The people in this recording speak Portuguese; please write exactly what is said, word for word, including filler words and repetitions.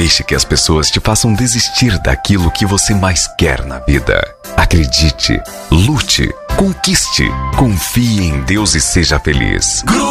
deixe que as pessoas te façam desistir daquilo que você mais quer na vida. Acredite, lute, conquiste, confie em Deus e seja feliz.